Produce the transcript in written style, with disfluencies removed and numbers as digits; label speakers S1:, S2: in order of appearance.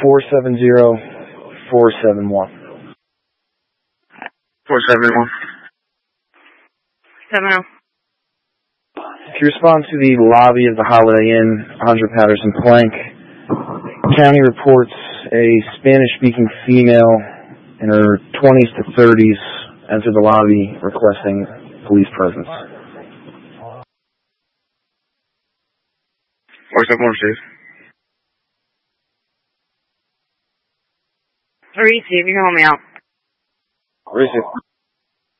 S1: 470-471.
S2: 471.
S3: 70.
S1: If you respond to the lobby of the Holiday Inn, 100 Patterson Plank, county reports a Spanish-speaking female in her 20s to 30s entered the lobby requesting police presence.
S2: 471, Steve.
S3: Reese, if you can help me out.
S1: Where is it?